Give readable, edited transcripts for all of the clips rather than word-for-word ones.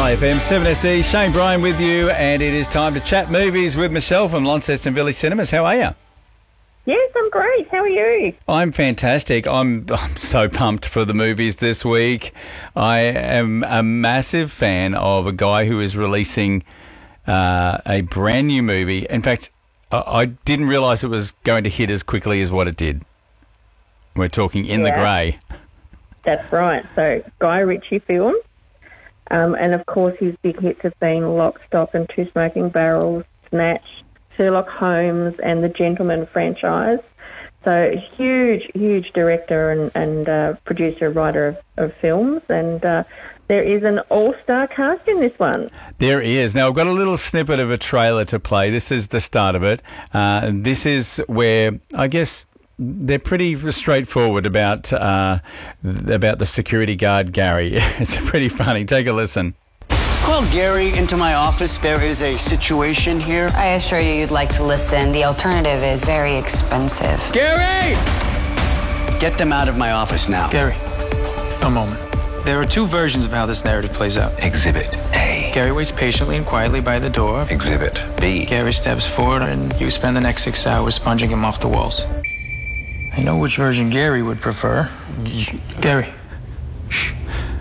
Malay FM 7SD, Shane Bryan with you, and it is time to chat movies with Michelle from Launceston Village Cinemas. How are you? Yes, I'm great. How are you? I'm fantastic. I'm so pumped for the movies this week. I am a massive fan of a guy who is releasing a brand new movie. In fact, I didn't realise it was going to hit as quickly as what it did. We're talking In the Grey. That's right. So, Guy Ritchie film. And, of course, his big hits have been Lock, Stock and Two Smoking Barrels, Snatch, Sherlock Holmes and the Gentleman franchise. So, huge director and producer, writer of films. And there is an all-star cast in this one. There is. Now, I've got a little snippet of a trailer to play. This is the start of it. This is where, I guess, they're pretty straightforward about the security guard, Gary. It's pretty funny. Take a listen. Call Gary into my office. There is a situation here. I assure you you'd like to listen. The alternative is very expensive. Gary! Get them out of my office now. Gary, a moment. There are two versions of how this narrative plays out. Exhibit A. Gary waits patiently and quietly by the door. Exhibit B. Gary steps forward and you spend the next 6 hours sponging him off the walls. I know which version Gary would prefer. Gary. Shh.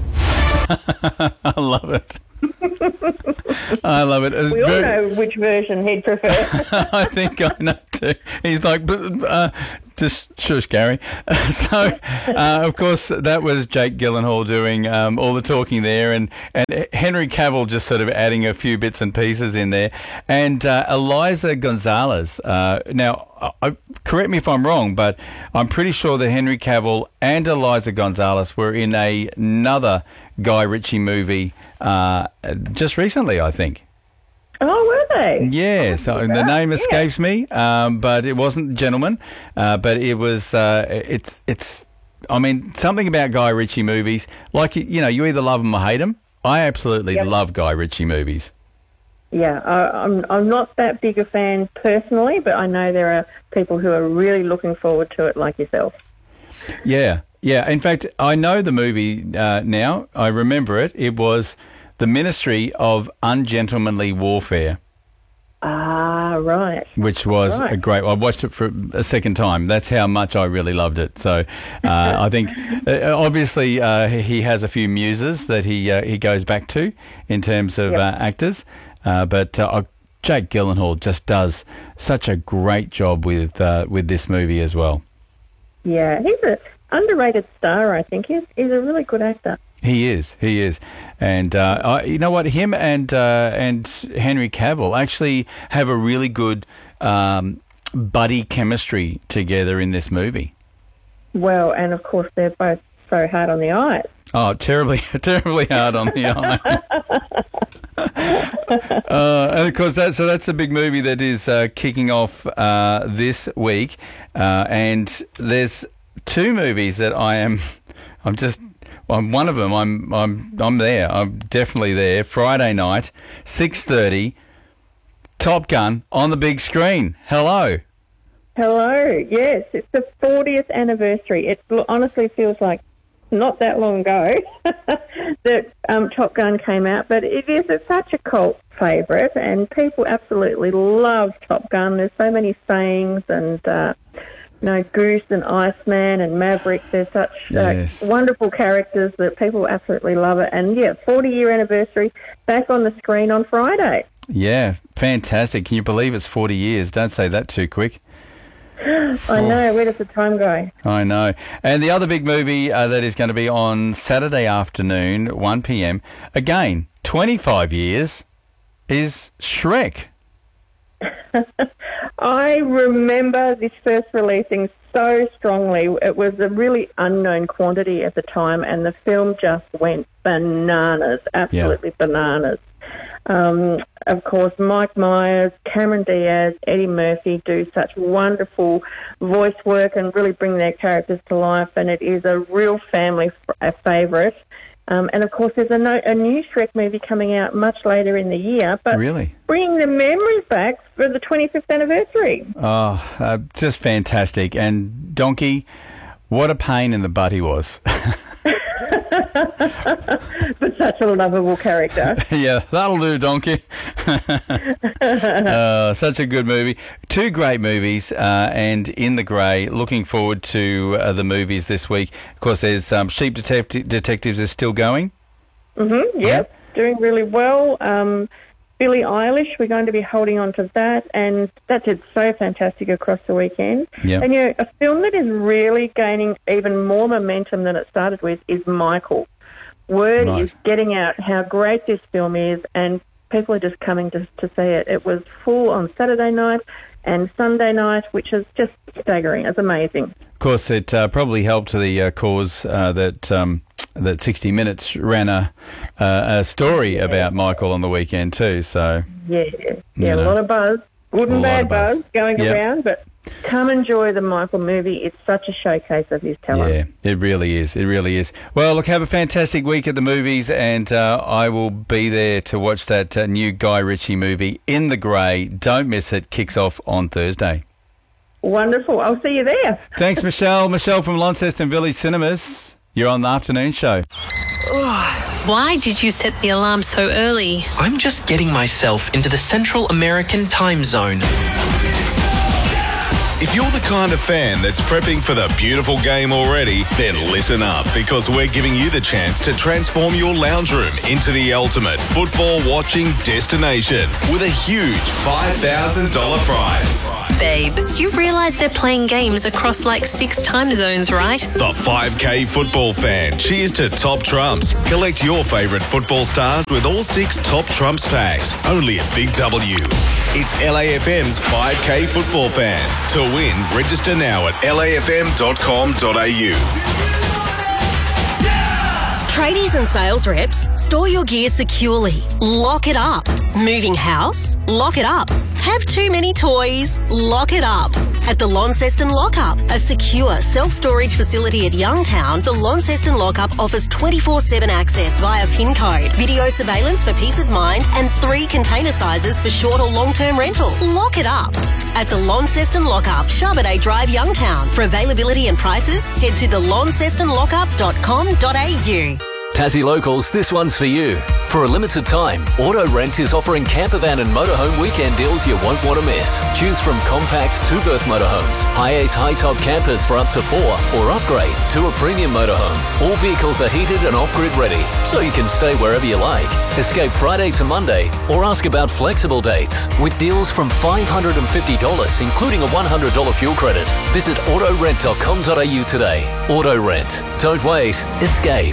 I love it. I love it. We all know which version he'd prefer. I think I know too. He's like, just shush, Gary. So, of course, that was Jake Gyllenhaal doing all the talking there, and Henry Cavill just sort of adding a few bits and pieces in there. And Eliza Gonzalez. Now, correct me if I'm wrong, but I'm pretty sure that Henry Cavill and Eliza Gonzalez were in another Guy Ritchie movie just recently, I think. Oh, were they? Yeah, so the name escapes me, but it wasn't Gentleman, but it was, it's. I mean, something about Guy Ritchie movies, like, you know, you either love them or hate them. I absolutely love Guy Ritchie movies. Yeah, I'm not that big a fan personally, but I know there are people who are really looking forward to it, like yourself. Yeah. In fact, I know the movie now. I remember it. It was The Ministry of Ungentlemanly Warfare. Ah, right. Which was a great... I watched it for a second time. That's how much I really loved it. So I think, obviously, he has a few muses that he goes back to in terms of actors. But Jake Gyllenhaal just does such a great job with this movie as well. Yeah, he's an underrated star, I think. He's a really good actor. He is, and you know what? Him and Henry Cavill actually have a really good buddy chemistry together in this movie. Well, and of course they're both so hard on the eyes. Oh, terribly hard on the eye. And of course, that's a big movie that is kicking off this week, and there's two movies that I'm one of them. I'm there. I'm definitely there. Friday night, 6:30. Top Gun on the big screen. Hello. Yes, it's the 40th anniversary. It honestly feels like not that long ago that Top Gun came out, but it's such a cult favourite, and people absolutely love Top Gun. There's so many sayings, and Goose and Iceman and Maverick. They're such wonderful characters that people absolutely love it. And 40-year anniversary, back on the screen on Friday. Yeah, fantastic. Can you believe it's 40 years? Don't say that too quick. I know. Where does the time go? I know. And the other big movie that is going to be on Saturday afternoon, 1 p.m, again, 25 years, is Shrek. I remember this first releasing so strongly. It was a really unknown quantity at the time, and the film just went bananas, absolutely bananas. Of course, Mike Myers, Cameron Diaz, Eddie Murphy do such wonderful voice work and really bring their characters to life, and it is a real family favourite. And, of course, there's a new Shrek movie coming out much later in the year, but bringing the memories back for the 25th anniversary. Oh, just fantastic. And Donkey, what a pain in the butt he was. But such a lovable character. Yeah, that'll do, donkey. Such a good movie. Two great movies, and In the Grey. Looking forward to the movies this week. Of course, there's Sheep Detectives is still going. Mm-hmm, yep, doing really well. Billie Eilish, we're going to be holding on to that, and that did so fantastic across the weekend. Yeah. And, a film that is really gaining even more momentum than it started with is Michael. Word is getting out how great this film is, and people are just coming to see it. It was full on Saturday night and Sunday night, which is just staggering. It's amazing. Of course, it probably helped the cause that 60 Minutes ran a story about Michael on the weekend too. So yeah, a lot of buzz, good and bad buzz going around. But come enjoy the Michael movie. It's such a showcase of his talent. Yeah, it really is. It really is. Well, look, have a fantastic week at the movies, and I will be there to watch that new Guy Ritchie movie, In the Grey. Don't miss it. Kicks off on Thursday. Wonderful. I'll see you there. Thanks, Michelle. Michelle from Launceston Village Cinemas. You're on the afternoon show. Why did you set the alarm so early? I'm just getting myself into the Central American time zone. If you're the kind of fan that's prepping for the beautiful game already, then listen up, because we're giving you the chance to transform your lounge room into the ultimate football watching destination with a huge $5,000 prize. Babe, you realise they're playing games across like 6 time zones, right? The 5K football fan. Cheers to Top Trumps. Collect your favourite football stars with all 6 Top Trumps packs. Only at Big W. It's LAFM's 5K football fan. To win, register now at lafm.com.au. Tradies and sales reps, store your gear securely. Lock it up. Moving house? Lock it up. Have too many toys? Lock it up. At the Launceston Lockup, a secure self-storage facility at Youngtown, the Launceston Lockup offers 24/7 access via PIN code, video surveillance for peace of mind, and 3 container sizes for short or long-term rental. Lock it up. At the Launceston Lockup, Charbonnet Drive, Youngtown. For availability and prices, head to thelauncestonlockup.com.au. Tassie Locals, this one's for you. For a limited time, Auto Rent is offering campervan and motorhome weekend deals you won't want to miss. Choose from compact 2-berth motorhomes, high-ace high-top campers for up to 4, or upgrade to a premium motorhome. All vehicles are heated and off-grid ready, so you can stay wherever you like. Escape Friday to Monday, or ask about flexible dates. With deals from $550, including a $100 fuel credit. Visit autorent.com.au today. Auto Rent. Don't wait. Escape.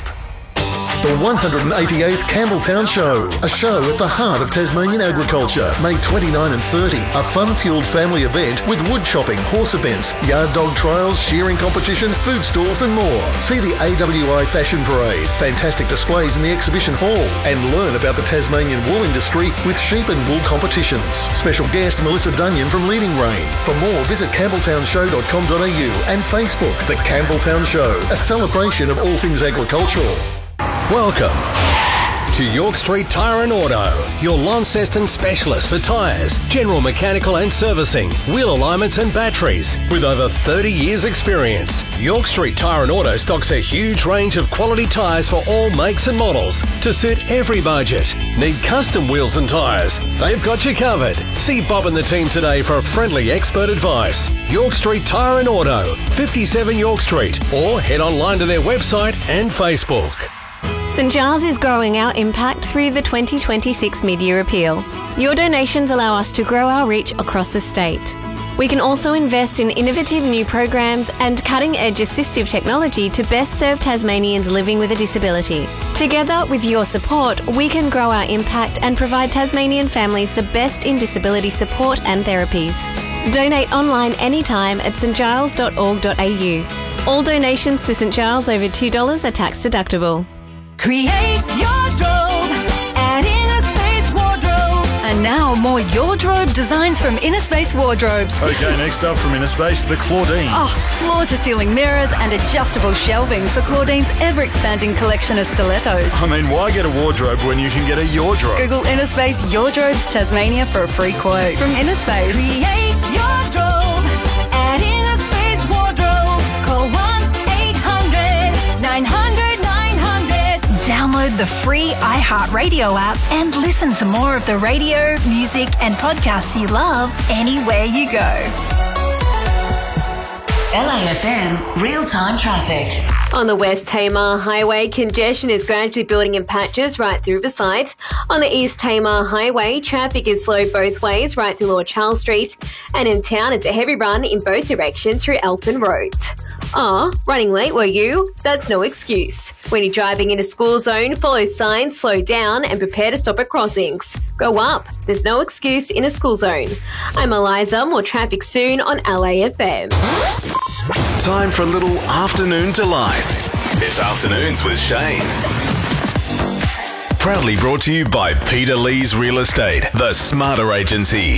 The 188th Campbelltown Show, a show at the heart of Tasmanian agriculture, May 29 and 30. A fun-fueled family event with wood chopping, horse events, yard dog trials, shearing competition, food stalls and more. See the AWI Fashion Parade, fantastic displays in the exhibition hall, and learn about the Tasmanian wool industry with sheep and wool competitions. Special guest Melissa Dunyan from Leading Rein. For more, visit campbelltownshow.com.au and Facebook. The Campbelltown Show, a celebration of all things agricultural. Welcome to York Street Tyre and Auto, your Launceston specialist for tyres, general mechanical and servicing, wheel alignments and batteries. With over 30 years experience, York Street Tyre and Auto stocks a huge range of quality tyres for all makes and models to suit every budget. Need custom wheels and tyres? They've got you covered. See Bob and the team today for friendly expert advice. York Street Tyre and Auto, 57 York Street, or head online to their website and Facebook. St Giles is growing our impact through the 2026 Mid-Year Appeal. Your donations allow us to grow our reach across the state. We can also invest in innovative new programs and cutting-edge assistive technology to best serve Tasmanians living with a disability. Together, with your support, we can grow our impact and provide Tasmanian families the best in disability support and therapies. Donate online anytime at stgiles.org.au. All donations to St Giles over $2 are tax deductible. Create your drobe at Inner Space Wardrobes. And now more your drobe designs from Inner Space Wardrobes. Okay, next up from Inner Space, the Claudine. Oh, floor-to-ceiling mirrors and adjustable shelving for Claudine's ever-expanding collection of stilettos. I mean, why get a wardrobe when you can get a your drobe? Google Inner Space Your Drobes Tasmania for a free quote. From Inner Space. Create your drobe at Inner Space Wardrobes. Call 1-800-900-900. Download the free iHeartRadio app and listen to more of the radio, music and podcasts you love anywhere you go. LAFM real-time traffic. On the West Tamar Highway, congestion is gradually building in patches right through the site. On the East Tamar Highway, traffic is slow both ways right through Lord Charles Street. And in town, it's a heavy run in both directions through Elfin Road. Running late were you? That's no excuse. When you're driving in a school zone, follow signs, slow down and prepare to stop at crossings. Go up. There's no excuse in a school zone. I'm Eliza. More traffic soon on LAFM. Time for a little afternoon delight. It's Afternoons with Shane. Proudly brought to you by Peter Lee's Real Estate, the smarter agency.